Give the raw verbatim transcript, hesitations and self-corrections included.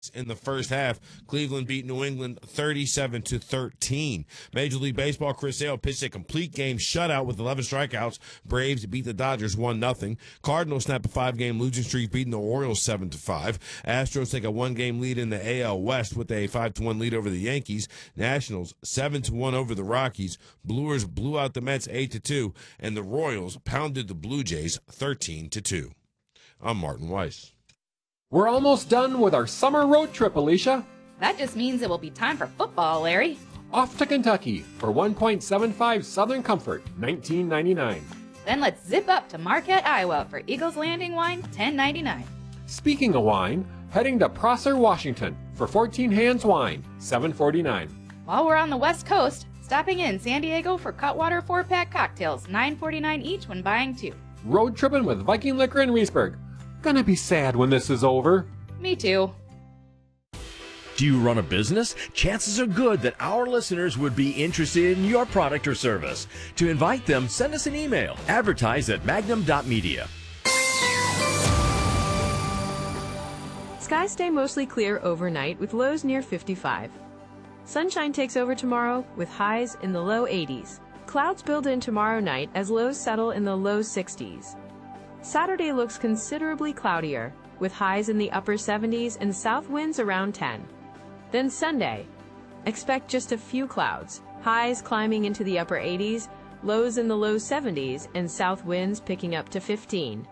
In the first half, Cleveland beat New England thirty-seven to thirteen. Major League Baseball, Chris Sale pitched a complete game shutout with eleven strikeouts. Braves beat the Dodgers one nothing. Cardinals snap a five-game losing streak, beating the Orioles seven to five. Astros take a one-game lead in the A L West with a five to one lead over the Yankees. Nationals seven to one over the Rockies. Brewers blew out the Mets eight to two, and the Royals pounded the Blue Jays thirteen to two. I'm Martin Weiss. We're almost done with our summer road trip, Alicia. That just means it will be time for football, Larry. Off to Kentucky for one point seven five Southern Comfort, nineteen ninety-nine. Then let's zip up to Marquette, Iowa for Eagles Landing wine, ten ninety-nine. Speaking of wine, heading to Prosser, Washington for fourteen Hands Wine, seven forty-nine. While we're on the West Coast, stopping in San Diego for Cutwater four-pack cocktails, nine forty-nine each when buying two. Road tripping with Viking Liquor in Reesburg. Gonna be sad when this is over. Me too. Do you run a business? Chances are good that our listeners would be interested in your product or service. To invite them, send us an email. Advertise at magnum dot media. Skies stay mostly clear overnight with lows near fifty-five. Sunshine takes over tomorrow with highs in the low eighties. Clouds build in tomorrow night as lows settle in the low sixties. Saturday looks considerably cloudier, with highs in the upper seventies and south winds around ten. Then Sunday, expect just a few clouds, highs climbing into the upper eighties, lows in the low seventies, and south winds picking up to fifteen.